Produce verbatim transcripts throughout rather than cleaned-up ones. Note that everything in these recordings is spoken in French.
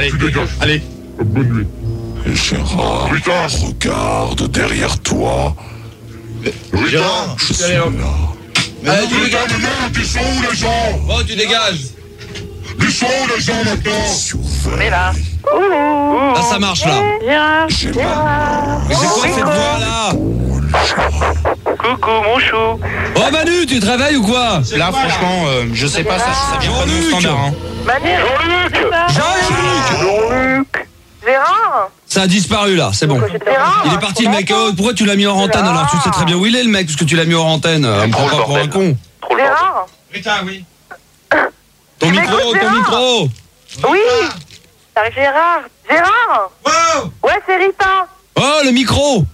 Allez, allez. Bonne nuit. Gérard, regarde derrière toi. Gérard, je suis là. Allez, tu dégages. Ils sont où les gens? Oh, tu dégages. Ils sont où les gens maintenant? Mais là. Là, ça marche, là. Gérard. Gérard. Mais c'est quoi cette voix-là? Coucou, mon chou. Oh, Manu, tu te réveilles ou quoi? Là, franchement, euh, je sais pas, ça, ça vient pas de mon standard. Hein. Manu. Jean-Luc. Jean-Luc. Jean-Luc. Gérard. Ça a disparu, là, c'est bon. Gérard. Il est parti, le mec. Oh, pourquoi tu l'as mis hors antenne, alors? Tu sais très bien où il est, le mec, parce que tu l'as mis hors antenne. On me prend pas pour un con. Gérard. Rita, oui. Ton micro, ton micro. Oui. Gérard. Gérard. Wow. Ouais, c'est Rita. Oh, le micro.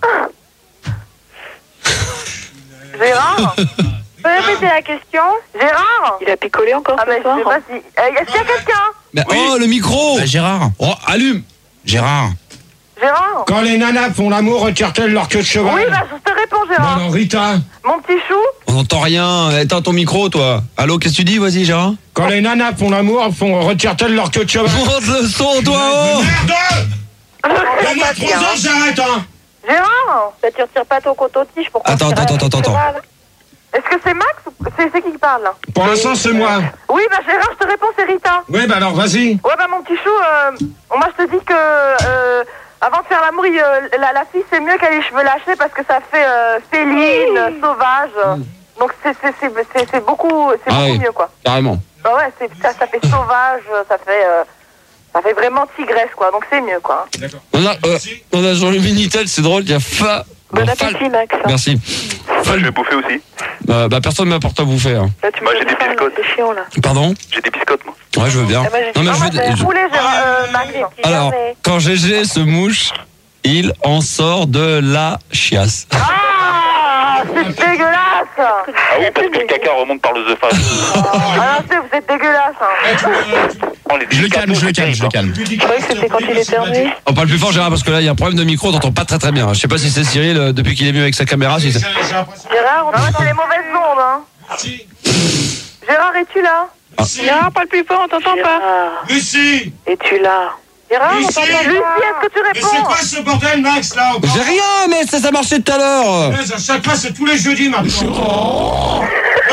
Gérard. Tu peux répéter la question? Gérard. Il a picolé encore ah, ce soir. Je sais pas si... euh, Est-ce qu'il y a quelqu'un? Mais oh, le micro. Bah, Gérard. Oh, allume. Gérard. Gérard. Quand les nanas font l'amour, retirent-elles leur queue de cheval? Oui, bah je te réponds, Gérard. Non, non, Rita. Mon petit chou. On n'entend rien. Éteins ton micro, toi. Allô, qu'est-ce que tu dis? Vas-y, Gérard. Quand les nanas font l'amour, font retirent-elles leur queue de cheval? Monte le son, toi. Oh. Merde. Il y a moins trois ans, j'arrête, hein. Gérard. Ça tu retires pas ton coton-tige pour... Attends, attends, attends, attends. Est-ce que c'est Max ou c'est c'est qui qui parle là? Pour l'instant, c'est moi. Oui, bah Gérard, je te réponds, c'est Rita. Oui, bah alors, vas-y. Ouais, bah mon petit chou, euh, moi je te dis que euh, avant de faire l'amour, il, euh, la, la fille c'est mieux qu'elle ait les cheveux lâchés parce que ça fait euh, féline, sauvage. Mm. Donc c'est c'est c'est c'est c'est beaucoup c'est Ah beaucoup oui, mieux quoi. Carrément. Bah ouais, c'est ça ça fait sauvage, ça fait euh, ça fait vraiment tigresse quoi. Donc c'est mieux quoi. D'accord. On a euh, on a sur le Minitel, c'est drôle, il y a fa. Bon bon, appétit, fal... Max. Merci. Bah, je vais bouffer aussi. Bah, bah personne ne m'apporte à bouffer. Hein. Là, tu Moi, j'ai des biscottes. C'est chiant là. Pardon? J'ai des biscottes, moi. Ouais, je veux bien. Ah, bah, Non mais je veux. je... je- Poulet, Gérard, euh, Max. Alors, quand G G se mouche, il en sort de la chiasse. Ah, c'est dégueulasse. Ah oui, parce que le caca remonte par l'œsophage. Ah non, c'est vous êtes dégueulasse. Hein. Oh, les Je le calme, je le calme, je le calme. Je croyais que c'était quand il éternuait. On parle plus fort, Gérard, parce que là, il y a un problème de micro, on t'entend pas très très bien. Je sais pas si c'est Cyril, euh, depuis qu'il est venu avec sa caméra. Si c'est- Gérard, on c'est les mauvaises ondes. Hein. Gérard, es-tu là? Gérard, parle plus fort, on t'entend pas. Lucie. Es-tu là? Gérard, on Lucie. t'entend pas. Lucie, est-ce que tu Mais c'est réponds? quoi ce bordel, Max, là? au J'ai rien, mais ça, ça marchait tout à l'heure. À chaque fois, c'est tous les jeudis, maintenant.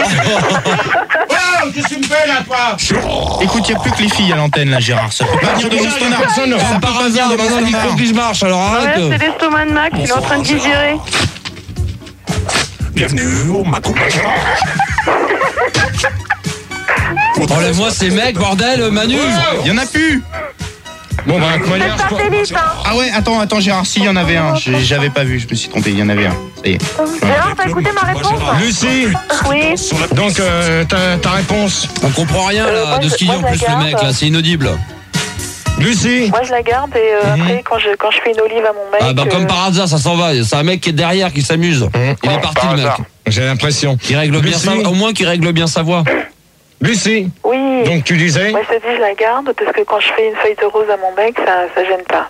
Wow, qu'est-ce que tu me fais, là, toi? Écoute, il n'y a plus que les filles à l'antenne, là, Gérard. Ça peut pas venir de mon standard. Personne ne Comme par hasard, maintenant le micro qui se marche, alors arrête. Ouais, c'est l'estomac de Max, il est en train de digérer. Bienvenue au Macon. Enlève-moi ces mecs, bordel, Manu. Il y en a plus. Bon, bah, comment dire? C'est satellite, hein. Ah ouais, attends, attends, Gérard, si, il y en avait un. J'ai- J'avais pas vu, je me suis trompé, il y en avait un. Ça y est. Gérard, t'as écouté ma réponse? Lucie. Oui. Donc, euh, ta, ta réponse. On comprend rien Euh, là moi, de ce je- qu'il dit en moi, je plus la le mec garde. là, c'est inaudible. Lucie. Moi, je la garde et euh, après, quand je, quand je fais une olive à mon mec... Ah bah euh, comme par hasard, ça s'en va. C'est un mec qui est derrière, qui s'amuse. Il est parti par le mec. hasard. J'ai l'impression. Qui règle bien Lucie. sa... Au moins qu'il règle bien sa voix. Lucie. Oui. Donc, tu disais? Moi, je te dis, je la garde parce que quand je fais une feuille de rose à mon mec, ça, ça gêne pas.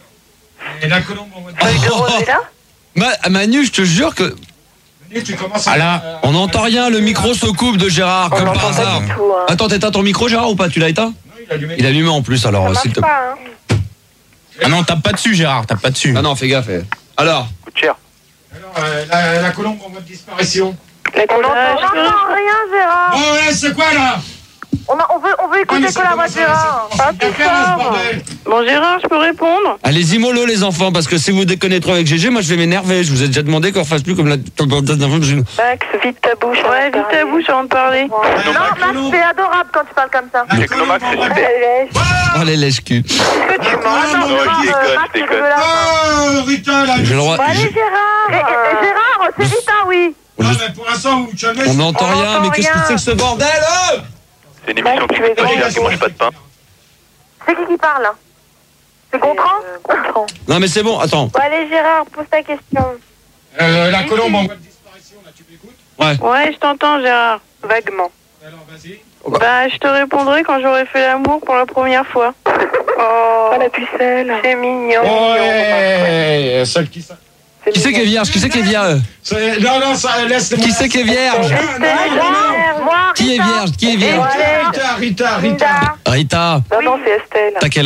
Et la colombe, on va dire. Feuille de rose est là? Ma- Manu, je te jure que Tu commences à... Ah là, on n'entend rien. Le micro se coupe de Gérard On comme par l'entend pas hasard. du tout, hein. Attends, t'éteins ton micro, Gérard, ou pas? Tu l'as éteint? Il a du mec. Il a allumé en plus, alors Ça s'il te marche plaît. pas, hein. ah non, tape pas dessus, Gérard, tape pas dessus. Ah non, fais gaffe. eh. Alors, Coûte cher. Alors, euh, la, la colombe en voie de disparition. On n'entend rien, Gérard. Oh, ouais, c'est quoi, là? On, a, on, veut, on veut Ah, écouter mais que ça la voix de commence à- Gérard. ça commence à faire, là, ce bordel. Bon, Gérard, je peux répondre? allez-y mollo les enfants, parce que si vous déconnez trop avec G G, moi je vais m'énerver. Je vous ai déjà demandé qu'on fasse plus comme la. Max, vite ta bouche. Ouais, vite ta bouche avant de parler. Non, Max, c'est adorable quand tu parles comme ça. Technomax, c'est super. Est-ce Oh les lèches-cul. que tu mens? Ah, Non, non, Gérard, je euh, déconne, Max, je c'est déconne. dégueulasse. Oh, Rita, là. J'ai le droit. Bon, allez, je- Gérard. Eh, eh, Gérard, c'est Rita, oui. Ah, mais pour l'instant, vous calmez. On n'entend On rien, n'entend mais qu'est-ce que rien. c'est que ce bordel euh C'est une émission Max, qui tu es coûte pas grand, cher, qui mange pas de pain. C'est qui qui parle, là? C'est Gontran? Gontran. Non mais c'est bon, attends. Bon, allez, Gérard, pose ta question. Euh, la colombe en voie de disparition, là, tu m'écoutes? Ouais. Ouais, je t'entends, Gérard. Vaguement. Alors, vas-y. Bah, je te répondrai quand j'aurai fait l'amour pour la première fois. Oh, la pucelle. C'est mignon. Ouais, celle qui... Qui c'est qui est vierge? Qui c'est qui est vierge? C'est- Non, non, ça laisse... Qui c'est qui est vierge? Ah, non, non, non. Moi, Qui est vierge? Qui est vierge? Rita, Rita, Rita. Rita. Rita. Non, non, c'est Estelle. T'as quel